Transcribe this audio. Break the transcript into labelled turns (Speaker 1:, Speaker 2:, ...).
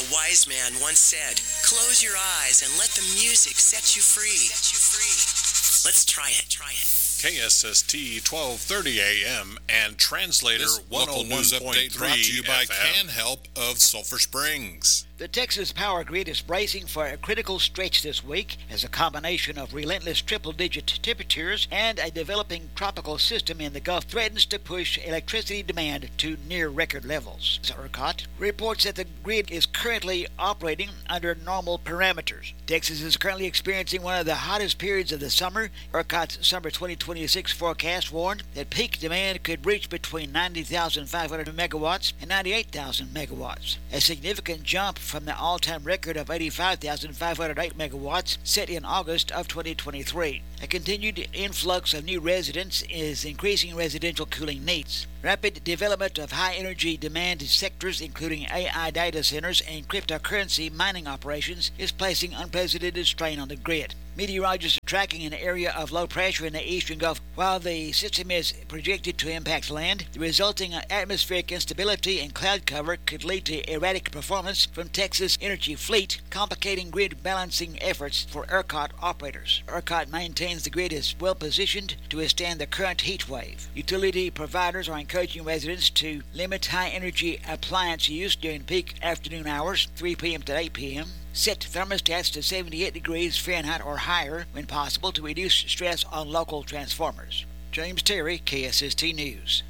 Speaker 1: A wise man once said, "Close your eyes and let the music set you free." Let's try it.
Speaker 2: KSST 1230 AM and Translator
Speaker 3: This local news update brought to you by CanHelp of Sulphur Springs.
Speaker 4: The Texas power grid is bracing for a critical stretch this week as a combination of relentless triple-digit temperatures and a developing tropical system in the Gulf threatens to push electricity demand to near-record levels. ERCOT reports that the grid is currently operating under normal parameters. Texas is currently experiencing one of the hottest periods of the summer. ERCOT's summer 2026 forecast warned that peak demand could reach between 90,500 megawatts and 98,000 megawatts, a significant jump from the all-time record of 85,508 megawatts set in August of 2023. A continued influx of new residents is increasing residential cooling needs. Rapid development of high-energy demand sectors, including AI data centers and cryptocurrency mining operations, is placing unprecedented strain on the grid. Meteorologists are tracking an area of low pressure in the eastern Gulf. While the system is projected to impact land, the resulting atmospheric instability and cloud cover could lead to erratic performance from Texas Energy Fleet, complicating grid balancing efforts for ERCOT operators. ERCOT maintains the grid is well positioned to withstand the current heat wave. Utility providers are encouraging residents to limit high-energy appliance use during peak afternoon hours, 3 p.m. to 8 p.m., set thermostats to 78 degrees Fahrenheit or higher when possible to reduce stress on local transformers. James Terry, KSST News.